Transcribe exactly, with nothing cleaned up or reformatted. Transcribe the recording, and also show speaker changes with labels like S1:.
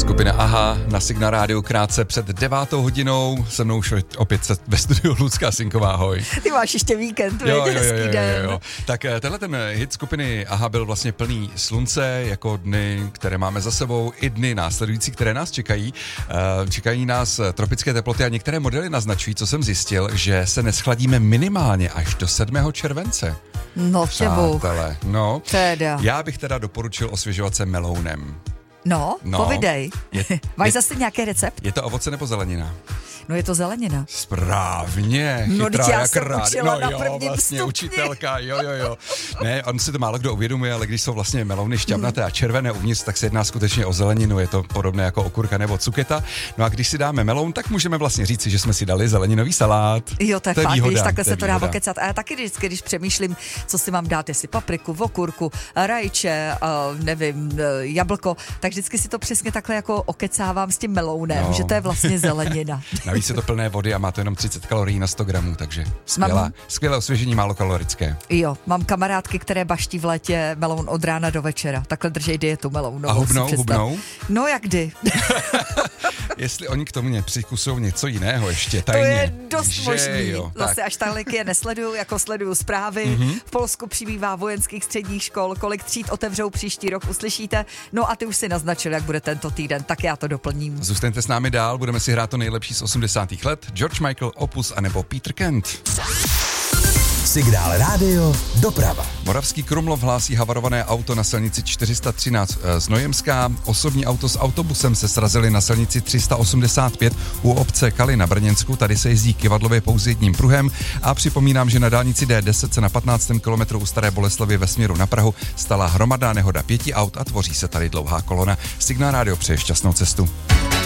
S1: Skupina Aha na Signál Rádiu krátce před devátou hodinou. Se mnou už opět se ve studiu Lucka Sinková, ahoj.
S2: Ty máš ještě víkend,
S1: jo,
S2: víte,
S1: jo, jo,
S2: hezký
S1: jo,
S2: den.
S1: jo, jo. Tak tenhle ten hit skupiny Aha byl vlastně plný slunce, jako dny, které máme za sebou, i dny následující, které nás čekají. Čekají nás tropické teploty a některé modely naznačují, co jsem zjistil, že se neschladíme minimálně až do sedmého července.
S2: No těbu.
S1: Přátelé, no.
S2: Teda.
S1: Já bych teda doporučil osvěžovat se melounem.
S2: No,
S1: No.
S2: povidej.
S1: Je-
S2: Máš
S1: je-
S2: zase nějaký recept?
S1: Je to ovoce nebo zelenina?
S2: No je to zelenina.
S1: Správně,
S2: No,
S1: chytrá
S2: vždyť já
S1: jak
S2: jsem
S1: rád.
S2: učila
S1: No
S2: na
S1: jo,
S2: prvním
S1: vlastně
S2: stupni.
S1: učitelka, jo, jo, jo. Ne, on si to málo kdo uvědomuje, ale když jsou vlastně melouny šťavnaté a červené uvnitř, tak se jedná skutečně o zeleninu, je to podobné jako okurka nebo cuketa. No a když si dáme meloun, tak můžeme vlastně říci, že jsme si dali zeleninový salát.
S2: Jo, to je,
S1: To je
S2: fakt,
S1: výhoda,
S2: víš, takhle
S1: to je
S2: se to dá
S1: výhoda.
S2: okecat. A já taky vždycky, když přemýšlím, co si mám dát, jestli papriku, okurku, rajče, uh, nevím, uh, jablko, tak vždycky si to přesně takhle jako okecávám s tím melounem,
S1: No.
S2: že to je vlastně zelenina.
S1: Navíc je to plné vody a má to jenom třicet kalorií na sto gramů, takže skvělá,
S2: Mám-
S1: skvělé osvěžení, málo kalorické.
S2: Jo, mám kamarádky, které baští v létě meloun od rána do večera. Takhle držej dietu melounovou.
S1: A hubnou,
S2: si představ.
S1: hubnou?
S2: No jak kdy?
S1: Jestli oni k tomu nepřikusují něco jiného ještě,
S2: To
S1: tajně.
S2: je dost
S1: že
S2: možný.
S1: jo,
S2: Zase
S1: tak.
S2: až tolik je nesleduju, jako sleduju zprávy.
S1: Mhm.
S2: V Polsku přibývá vojenských středních škol, kolik tříd otevřou příští rok, uslyšíte. No a ty už si naznačil, jak bude tento týden, tak já to doplním.
S1: Zůstaňte s námi dál, budeme si hrát to nejlepší z osmdesátých let. George Michael, Opus anebo Peter Kent.
S3: Signál Rádio Doprava.
S1: Moravský Krumlov hlásí havarované auto na silnici čtyři sta třináct Znojemská. Osobní auto s autobusem se srazili na silnici tři sta osmdesát pět u obce Kaly na Brněnsku. Tady se jezdí kyvadlově pouze jedním pruhem. A připomínám, že na dálnici D deset se na patnáctém kilometru u Staré Boleslavi ve směru na Prahu stala hromadná nehoda pěti aut a tvoří se tady dlouhá kolona. Signál Rádio přeje šťastnou cestu.